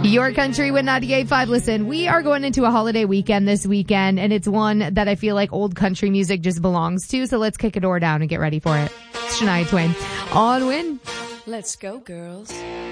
Your Country with 98.5. Listen, we are going into a holiday weekend this weekend, and it's one that I feel like old country music just belongs to, so let's kick a door down and get ready for it. It's Shania Twain on Win. Let's go, girls.